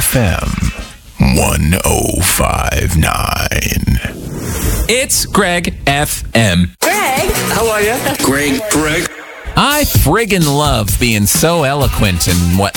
FM 1059. It's Greg FM. Greg. How are you? Greg. I friggin' love being so eloquent and what